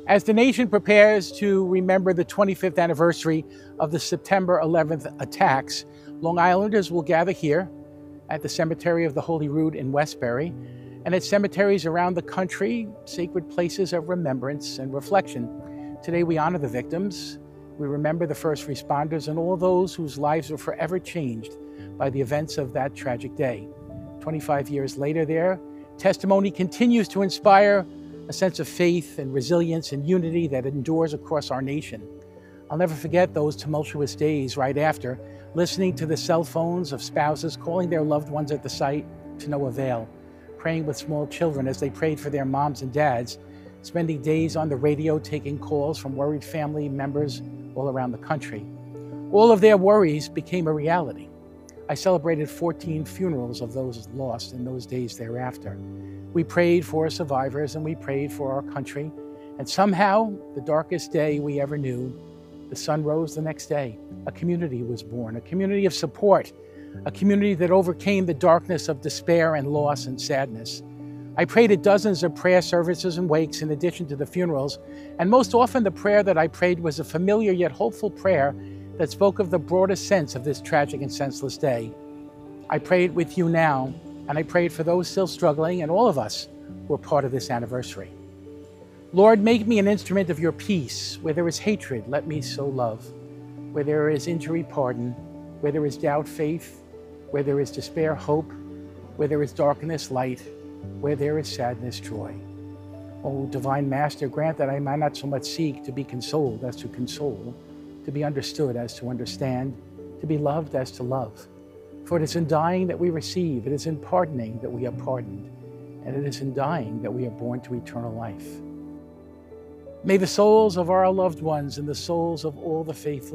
As the nation prepares to remember the 25th anniversary of the September 11th attacks, Long Islanders will gather here at the Cemetery of the Holy Rood in Westbury, and at cemeteries around the country, sacred places of remembrance and reflection. Today we honor the victims, we remember the first responders and all those whose lives were forever changed by the events of that tragic day. 25 years later, their testimony continues to inspire a sense of faith and resilience and unity that endures across our nation. I'll never forget those tumultuous days right after, listening to the cell phones of spouses calling their loved ones at the site to no avail, praying with small children as they prayed for their moms and dads, spending days on the radio taking calls from worried family members all around the country. All of their worries became a reality. I celebrated 14 funerals of those lost in those days thereafter. We prayed for survivors and we prayed for our country. And somehow, the darkest day we ever knew, the sun rose the next day. A community was born, a community of support, a community that overcame the darkness of despair and loss and sadness. I prayed at dozens of prayer services and wakes in addition to the funerals, and most often the prayer that I prayed was a familiar yet hopeful prayer that spoke of the broadest sense of this tragic and senseless day. I prayed with you now, and I prayed for those still struggling and all of us who are part of this anniversary. Lord, make me an instrument of your peace. Where there is hatred, let me sow love. Where there is injury, pardon. Where there is doubt, faith. Where there is despair, hope. Where there is darkness, light. Where there is sadness, joy. O Divine Master, grant that I might not so much seek to be consoled as to console, to be understood as to understand, to be loved as to love. For it is in dying that we receive, it is in pardoning that we are pardoned, and it is in dying that we are born to eternal life. May the souls of our loved ones and the souls of all the faithful